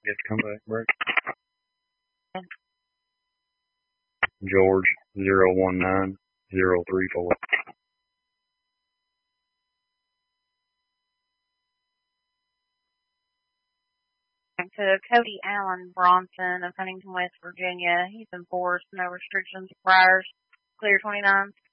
Get the comeback break. George 019034. To Cody Allen Bronson of Huntington, West Virginia. He's enforced no restrictions requires clear 29